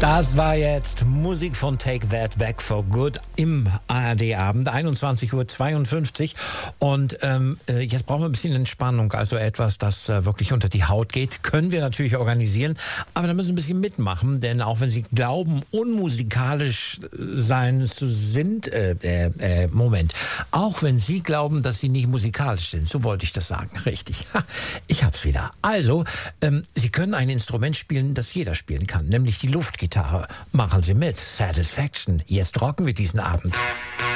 Das war jetzt Musik von Take That Back for Good im ARD-Abend, 21:52 Uhr. Und jetzt brauchen wir ein bisschen Entspannung, also etwas, das wirklich unter die Haut geht. Können wir natürlich organisieren, aber da müssen wir ein bisschen mitmachen, denn auch wenn Sie glauben, unmusikalisch sein zu sind, auch wenn Sie glauben, dass Sie nicht musikalisch sind, so wollte ich das sagen, richtig. Ich hab's wieder. Also, Sie können ein Instrument spielen, das jeder spielen kann, nämlich die Luftgitarre. Machen Sie mit. Satisfaction. Jetzt rocken wir diesen Abend.